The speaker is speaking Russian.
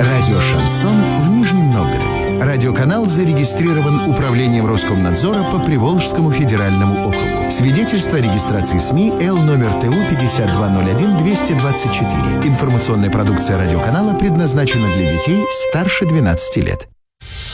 Радио «Шансон» в Нижнем Новгороде. Радиоканал зарегистрирован Управлением Роскомнадзора по Приволжскому федеральному округу. Свидетельство о регистрации СМИ Л номер ТУ 5201-224. Информационная продукция радиоканала предназначена для детей старше 12 лет.